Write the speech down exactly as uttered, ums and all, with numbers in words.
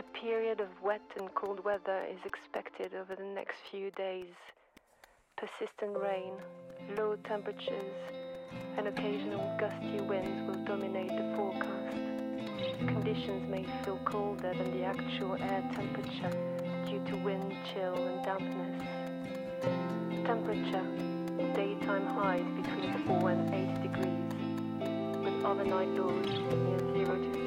period of wet and cold weather is expected over the next few days. Persistent rain, low temperatures, and occasional gusty winds will dominate the forecast. Conditions may feel colder than the actual air temperature due to wind, chill, and dampness. Temperature, daytime highs between four and eight degrees, with overnight lows near zero to